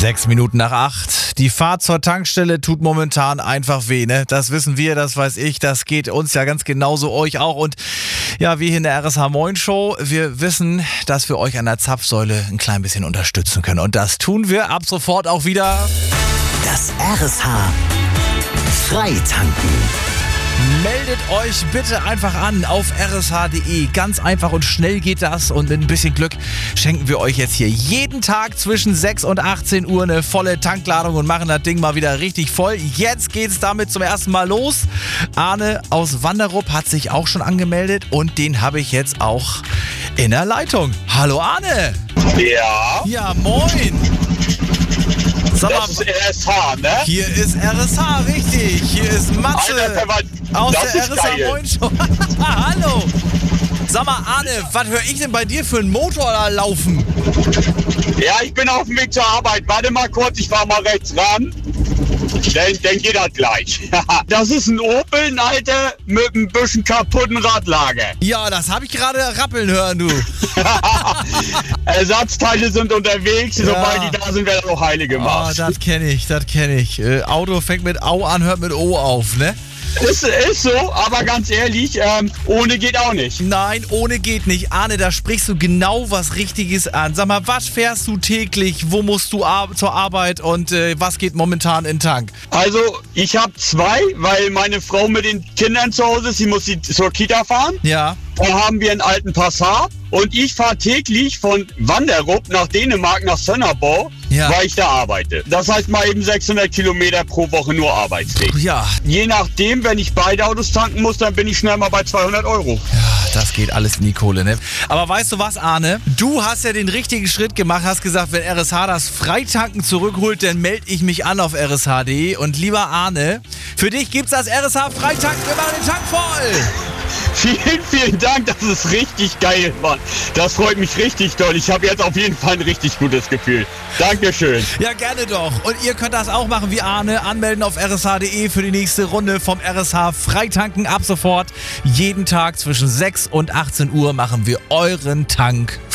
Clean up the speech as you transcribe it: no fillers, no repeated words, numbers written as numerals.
7:06. Die Fahrt zur Tankstelle tut momentan einfach weh, ne? Das wissen wir, das weiß ich, das geht uns ja ganz genauso, euch auch. Und ja, wir hier in der RSH Moin Show, wir wissen, dass wir euch an der Zapfsäule ein klein bisschen unterstützen können. Und das tun wir ab sofort auch wieder. Das RSH Freitanken. Meldet euch bitte einfach an auf rsh.de. Ganz einfach und schnell geht das. Und mit ein bisschen Glück schenken wir euch jetzt hier jeden Tag zwischen 6 und 18 Uhr eine volle Tankladung und machen das Ding mal wieder richtig voll. Jetzt geht's damit zum ersten Mal los. Arne aus Wanderup hat sich auch schon angemeldet und den habe ich jetzt auch in der Leitung. Hallo Arne! Ja. Ja, moin! Sag mal, Das ist RSH, ne? hier ist RSH, richtig. Hier ist Matze aus das der ist RSH geil. Moin Show. Hallo. Sag mal, Arne, was höre ich denn bei dir für einen Motor da laufen? Ja, ich bin auf dem Weg zur Arbeit. Warte mal kurz, ich fahr mal rechts ran. Dann geht das gleich. Das ist ein Opel, ein alter, mit ein bisschen kaputten Radlager. Ja, das habe ich gerade rappeln hören, du. Ersatzteile sind unterwegs, sobald die da sind, werden auch heile Oh, gemacht. das kenne ich. Auto fängt mit Au an, hört mit O auf, ne? Ist so, aber ganz ehrlich, ohne geht auch nicht. Nein, ohne geht nicht. Arne, da sprichst du genau was Richtiges an. Sag mal, was fährst du täglich? Wo musst du zur Arbeit und was geht momentan in den Tank? Also, ich habe zwei, weil meine Frau mit den Kindern zu Hause ist, sie muss sie zur Kita fahren. Ja. Da haben wir einen alten Passat und ich fahre täglich von Wanderup nach Dänemark nach Sönnerbau, weil ich da arbeite. Das heißt mal eben 600 Kilometer pro Woche nur Arbeitsweg. Ja. Je nachdem, wenn ich beide Autos tanken muss, dann bin ich schnell mal bei 200 Euro. Ja, das geht alles in die Kohle, ne? Aber weißt du was, Arne? Du hast ja den richtigen Schritt gemacht, hast gesagt, wenn RSH das Freitanken zurückholt, dann melde ich mich an auf rsh.de. Und lieber Arne, für dich gibt's das RSH Freitanken, wir machen den Tank voll! Vielen, vielen Dank, das ist richtig geil, Mann. Das freut mich richtig doll. Ich habe jetzt auf jeden Fall ein richtig gutes Gefühl. Dankeschön. Ja, gerne doch. Und ihr könnt das auch machen wie Arne. Anmelden auf rsh.de für die nächste Runde vom RSH Freitanken ab sofort. Jeden Tag zwischen 6 und 18 Uhr machen wir euren Tank